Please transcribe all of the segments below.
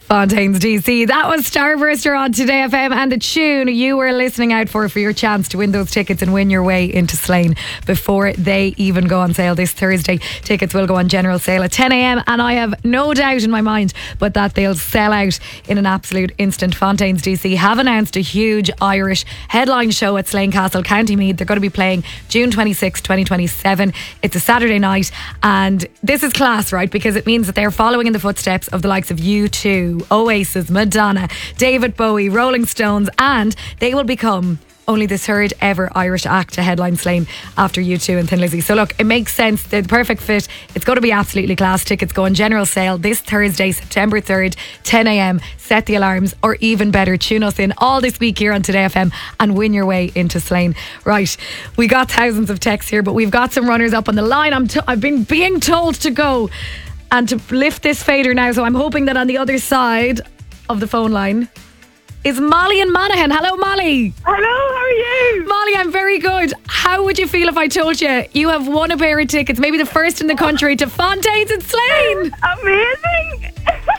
Fontaine's DC. That was Starburster on Today FM, and the tune you were listening out for your chance to win those tickets and win your way into Slane before they even go on sale this Thursday. Tickets will go on general sale at 10 a.m, and I have no doubt in my mind but that they'll sell out in an absolute instant. Fontaine's DC have announced a huge Irish headline show at Slane Castle, County Meath. They're going to be playing June 26, 2027. It's a Saturday night, and this is class, right? Because it means that they're following in the footsteps of the likes of U2, Oasis, Madonna, David Bowie, Rolling Stones, and they will become only the third ever Irish act to headline Slane after U2 and Thin Lizzy. So look, it makes sense. They're the perfect fit. It's going to be absolutely class. Tickets go on general sale this Thursday, September 3rd, 10 a.m. Set the alarms, or even better, tune us in all this week here on Today FM and win your way into Slane. Right, we got thousands of texts here, but we've got some runners up on the line. I've been being told to go and to lift this fader now, so I'm hoping that on the other side of the phone line is Molly in Monaghan. Hello, Molly. Hello, how are you? Molly, I'm very good. How would you feel if I told you have won a pair of tickets, maybe the first in the country, to Fontaine's in Slane? Amazing.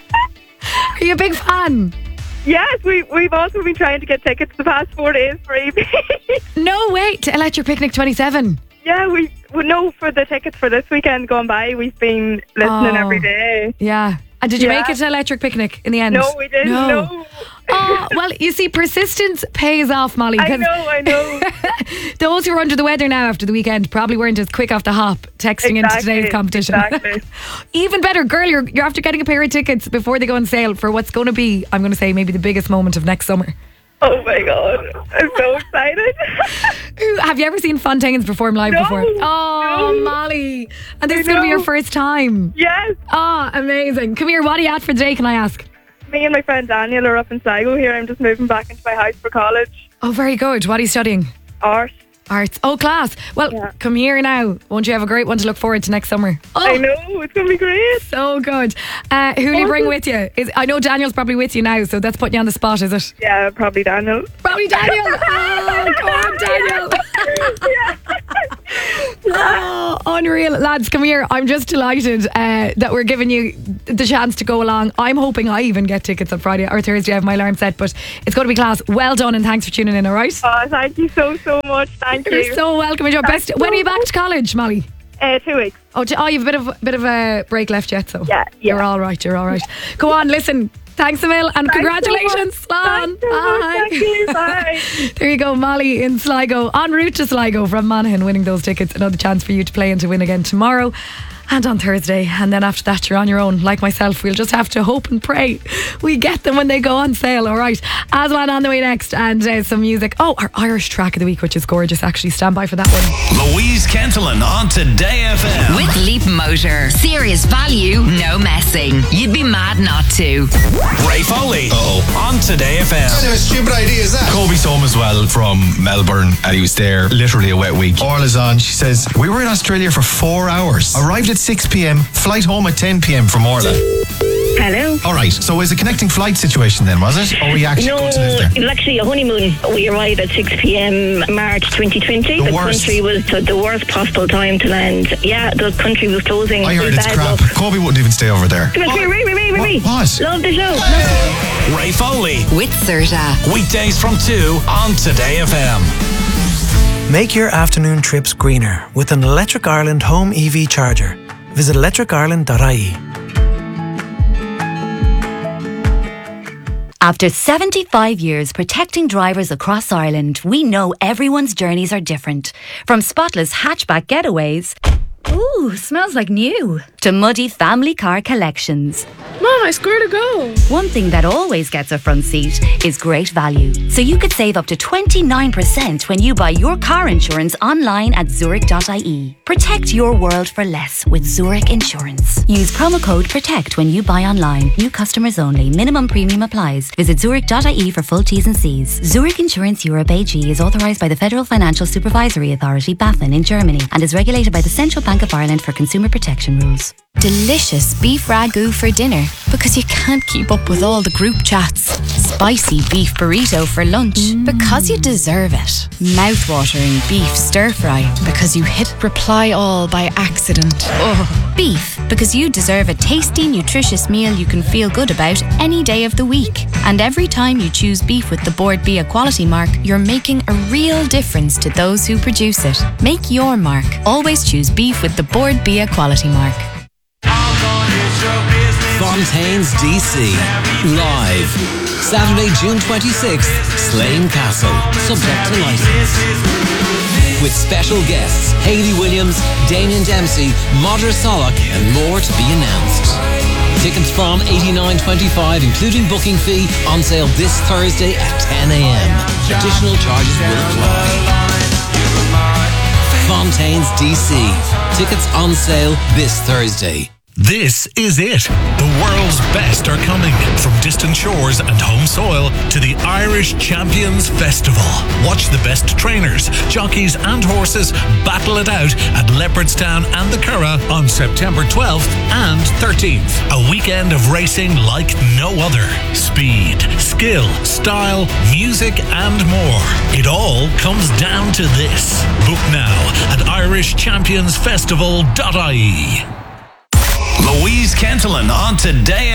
Are you a big fan? Yes, we've also been trying to get tickets the past 4 days for EP. No way, to Electric Picnic 27. Yeah, we know for the tickets for this weekend going by, we've been listening every day. Yeah. And did you make it to Electric Picnic in the end? No, we didn't. No. Oh, well, you see, persistence pays off, Molly. I know. Those who are under the weather now after the weekend probably weren't as quick off the hop texting into today's competition. Exactly. Even better, girl, you're after getting a pair of tickets before they go on sale for what's going to be, I'm going to say, maybe the biggest moment of next summer. Oh my God, I'm so excited. Have you ever seen Fontaine's perform live before? Oh, no. Molly. And this is going to be your first time. Yes. Oh, amazing. Come here, what are you at for today, can I ask? Me and my friend Daniel are up in Sligo here. I'm just moving back into my house for college. Oh, very good. What are you studying? Art. Arts. Oh, class. Well, come here now. Won't you have a great one to look forward to next summer? Oh, I know, it's going to be great. So good. Who do you bring with you? I know Daniel's probably with you now, so that's putting you on the spot, is it? Yeah, probably Daniel. Probably Daniel. Oh, go on, Daniel. Oh, unreal. Lads, come here. I'm just delighted that we're giving you the chance to go along. I'm hoping I even get tickets on Friday or Thursday. I have my alarm set, but it's going to be class. Well done, and thanks for tuning in, all right? Oh, thank you so much. Thank you. You're so welcome. Best. When are you back to college, Molly? 2 weeks. Oh, you've a bit of a break left yet, so yeah. You're all right. Go on, listen. Thanks a mil, and congratulations. Bye. Thank you. Bye. There you go, Molly in Sligo, en route to Sligo from Monaghan, winning those tickets. Another chance for you to play and to win again tomorrow and on Thursday, and then after that you're on your own. Like myself, we'll just have to hope and pray we get them when they go on sale. Alright, Aswan on the way next, and some music. Oh, our Irish track of the week, which is gorgeous. Actually, stand by for that one. Louise Kentelin on Today FM with Leap Motor. Serious value, no messing. You'd be mad not to. Ray Foley on Today FM. What kind of a stupid idea is that? Kobe's home as well from Melbourne, and he was there literally a wet week. Orla's on. She says, we were in Australia for 4 hours. Arrived at 6 p.m, flight home at 10 p.m. from Orla. Hello. Alright, so it was a connecting flight situation then, was it? Or were you actually going to live there? No, it was actually a honeymoon. We arrived at 6 p.m. March 2020. The country was the worst possible time to land. Yeah, the country was closing. I heard it's crap. Kobe wouldn't even stay over there. Come here, Ray. What? Love the show. Ray Foley with Serta. Weekdays from 2 on Today FM. Make your afternoon trips greener with an Electric Ireland home EV charger. Visit electricireland.ie. After 75 years protecting drivers across Ireland, we know everyone's journeys are different. From spotless hatchback getaways, ooh, smells like new, to muddy family car collections. Mom, I scored a goal. One thing that always gets a front seat is great value. So you could save up to 29% when you buy your car insurance online at Zurich.ie. Protect your world for less with Zurich Insurance. Use promo code PROTECT when you buy online. New customers only. Minimum premium applies. Visit Zurich.ie for full T's and C's. Zurich Insurance Europe AG is authorised by the Federal Financial Supervisory Authority, BaFin, in Germany, and is regulated by the Central Bank of Ireland for consumer protection rules. Delicious beef ragu for dinner because you can't keep up with all the group chats. Spicy beef burrito for lunch because you deserve it. Mouth-watering beef stir-fry because you hit reply all by accident. Oh. Beef because you deserve a tasty, nutritious meal you can feel good about any day of the week. And every time you choose beef with the Board Bia quality mark, you're making a real difference to those who produce it. Make your mark. Always choose beef with the Board Bia quality mark. Fontaine's DC. Live. Saturday, June 26th, Slane Castle. Subject to license. With special guests, Hayley Williams, Damien Dempsey, Modra Solak, and more to be announced. Tickets from $89.25, including booking fee, on sale this Thursday at 10 a.m. Additional charges will apply. Fontaine's DC. Tickets on sale this Thursday. This is it. The world's best are coming. From distant shores and home soil to the Irish Champions Festival. Watch the best trainers, jockeys and horses battle it out at Leopardstown and the Curragh on September 12th and 13th. A weekend of racing like no other. Speed, skill, style, music and more. It all comes down to this. Book now at irishchampionsfestival.ie. Louise Kentelin on Today